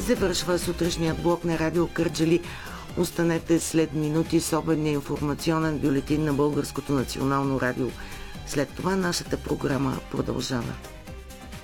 завършва сутрешния блок на Радио Кърджали. Останете след минути с обедния информационен бюлетин на Българското национално радио. След това нашата програма продължава.